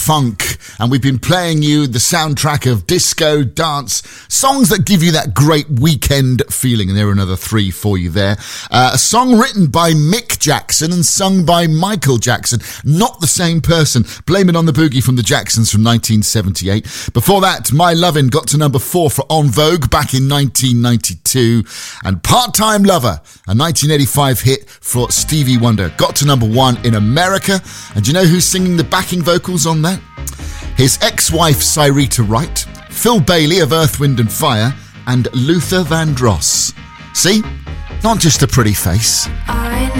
Funk, and we've been playing you the soundtrack of disco, dance, songs that give you that great weekend feeling, and there are another three for you there. A song written by Mick Jackson and sung by Michael Jackson, not the same person. Blame It on the Boogie from the Jacksons from 1978. Before that, My Lovin' got to number 4 for En Vogue back in 1992, and Part-Time Lover, a 1985 hit for Stevie Wonder, got to number 1 in America. And do you know who's singing the backing vocals on that? His ex-wife Cyrita Wright, Phil Bailey of Earth, Wind and Fire, and Luther Vandross. See? Not just a pretty face.